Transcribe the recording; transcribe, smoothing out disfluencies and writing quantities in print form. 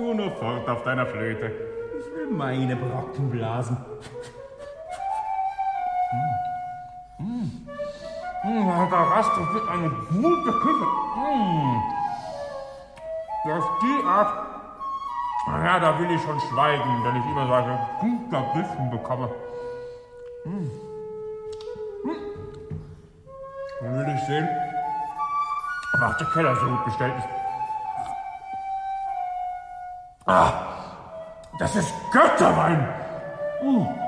du nur fort auf deiner Flöte. Ich will meine Brocken blasen. Der Rasthof ist eine gute Küche. Das ist die Art. Ja, da will ich schon schweigen, wenn ich immer solche guter Biffen bekomme. Dann will ich sehen, was der Keller so gut bestellt ist. Das ist Götterwein!